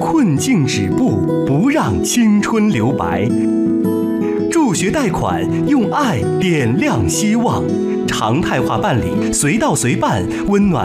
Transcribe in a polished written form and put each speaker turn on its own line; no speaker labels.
困境止步，不让青春留白。助学贷款，用爱点亮希望。常态化办理，随到随办，温暖